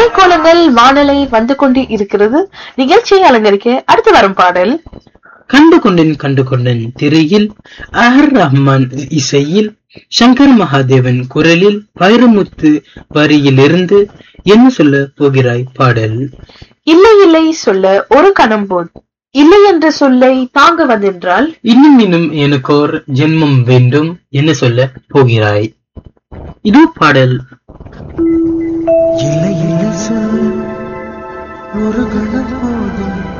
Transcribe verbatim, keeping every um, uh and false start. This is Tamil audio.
இசை கோலங்கள் வானலை வந்து கொண்டு இருக்கிறது. நிகழ்ச்சியை அலங்கரிக்க அடுத்து வரும் பாடல் கண்டு கொண்டேன் கண்டு கொண்டேன் திரையில் ஆர் ரஹ்மான் இசையில் சங்கர் மகாதேவன் குரலில் வைரமுத்து வரியிலிருந்து என்ன சொல்ல போகிறாய் பாடல். இல்லை இல்லை சொல்ல ஒரு கணம் போல் இல்லை என்ற சொல்லை தாங்க வந்தென்றால் இன்னும் இன்னும் எனக்கோர் ஜென்மம் வேண்டும் என்ன சொல்ல போகிறாய். இது பாடல். இல்லை இல்லை சொல் ஒரு கணம் போதும்